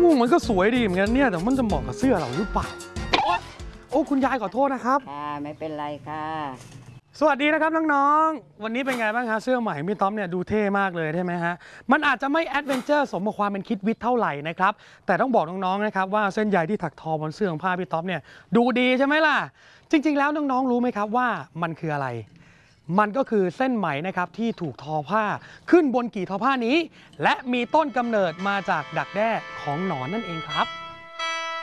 มันก็สวยดีเหมือนกันเนี่ยแต่มันจะเหมาะกับเสื้อเราหรือเปล่าโอ้คุณยายขอโทษนะครับค่ะไม่เป็นไรค่ะสวัสดีนะครับน้องๆวันนี้เป็นไงบ้างคะเสื้อใหม่พี่ต๊อปเนี่ยดูเท่มากเลยใช่ไหมฮะมันอาจจะไม่แอดเวนเจอร์สมกับความเป็นคิดวิทย์เท่าไหร่นะครับแต่ต้องบอกน้องๆนะครับว่าเส้นใยที่ถักทอบนเสื้อของผ้าพี่ต๊อปเนี่ยดูดีใช่ไหมล่ะจริงๆแล้วน้องๆรู้ไหมครับว่ามันคืออะไรมันก็คือเส้นไหมนะครับที่ถูกทอผ้าขึ้นบนกี่ทอผ้านี้และมีต้นกำเนิดมาจากดักแด้ของหนอนนั่นเองครับ